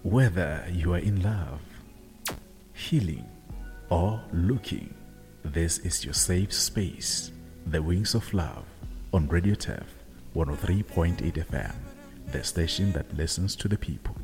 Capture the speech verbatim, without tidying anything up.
Whether you are in love, healing, or looking, this is your safe space. The Wings of Love on Radio T E F one oh three point eight F M, the station that listens to the people.